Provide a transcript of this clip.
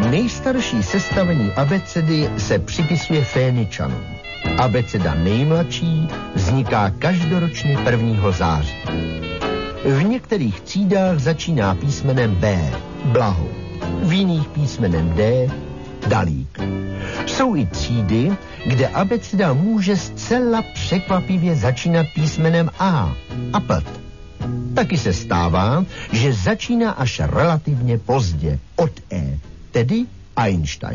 Nejstarší sestavení abecedy se připisuje Féničanům. Abeceda nejmladší vzniká každoročně 1. září. V některých třídách začíná písmenem B, Blaho, v jiných písmenem D, Dalík. Jsou i třídy, kde abeceda může zcela překvapivě začínat písmenem A, Apelt. Taky se stává, že začíná až relativně pozdě, od E, tedy Einstein.